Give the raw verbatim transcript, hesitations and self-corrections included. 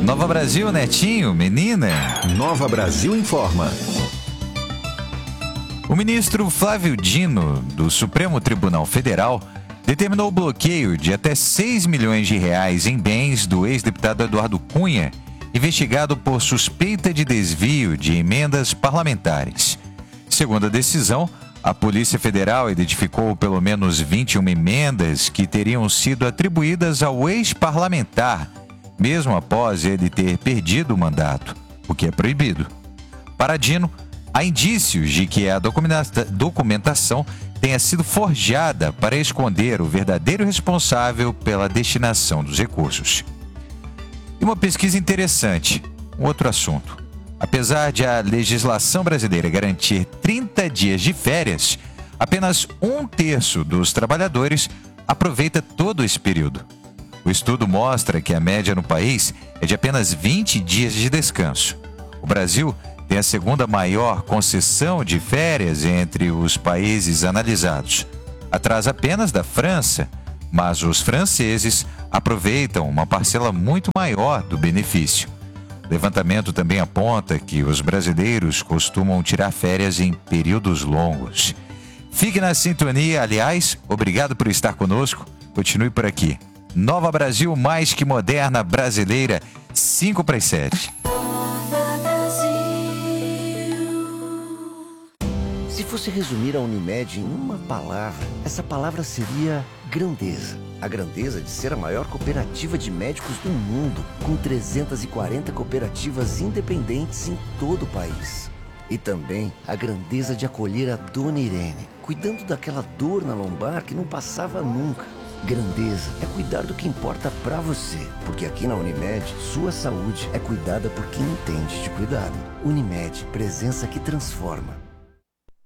Nova Brasil, Netinho, menina. Nova Brasil informa. O ministro Flávio Dino, do Supremo Tribunal Federal, determinou o bloqueio de até seis milhões de reais em bens do ex-deputado Eduardo Cunha, investigado por suspeita de desvio de emendas parlamentares. Segundo a decisão, a Polícia Federal identificou pelo menos vinte e uma emendas que teriam sido atribuídas ao ex-parlamentar, mesmo após ele ter perdido o mandato, o que é proibido. Para Dino, há indícios de que a documentação tenha sido forjada para esconder o verdadeiro responsável pela destinação dos recursos. E uma pesquisa interessante, um outro assunto. Apesar de a legislação brasileira garantir trinta dias de férias, apenas um terço dos trabalhadores aproveita todo esse período. O estudo mostra que a média no país é de apenas vinte dias de descanso. O Brasil tem a segunda maior concessão de férias entre os países analisados, atrás apenas da França, mas os franceses aproveitam uma parcela muito maior do benefício. O levantamento também aponta que os brasileiros costumam tirar férias em períodos longos. Fique na sintonia, aliás, obrigado por estar conosco, continue por aqui. Nova Brasil, mais que moderna, brasileira, cinco para as sete. Se fosse resumir a Unimed em uma palavra, essa palavra seria grandeza. A grandeza de ser a maior cooperativa de médicos do mundo, com trezentas e quarenta cooperativas independentes em todo o país. E também a grandeza de acolher a Dona Irene, cuidando daquela dor na lombar que não passava nunca. Grandeza é cuidar do que importa pra você, porque aqui na Unimed, sua saúde é cuidada por quem entende de cuidado. Unimed, presença que transforma.